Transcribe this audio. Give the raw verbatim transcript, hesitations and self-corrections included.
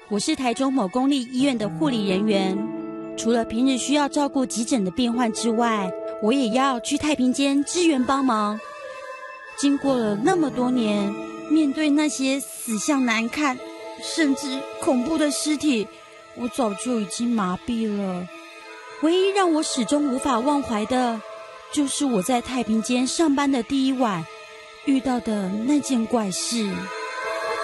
我是台中某公立医院的护理人员，除了平日需要照顾急诊的病患之外，我也要去太平间支援帮忙。经过了那么多年，面对那些死相难看甚至恐怖的尸体，我早就已经麻痹了。唯一让我始终无法忘怀的，就是我在太平间上班的第一晚遇到的那件怪事。